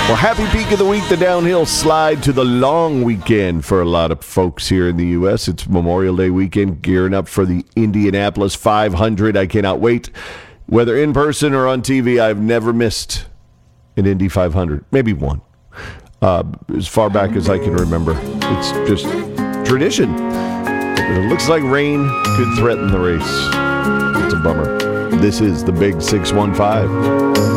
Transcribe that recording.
Well, happy peak of the week, the downhill slide to the long weekend for a lot of folks here in the U.S. It's Memorial Day weekend, gearing up for the Indianapolis 500. I cannot wait. Whether in person or on TV, I've never missed an Indy 500. Maybe one. As far back as I can remember. It's just tradition. It looks like rain could threaten the race. It's a bummer. This is the Big 615.